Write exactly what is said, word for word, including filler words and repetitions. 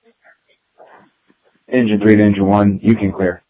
Engine three to engine one, you can clear.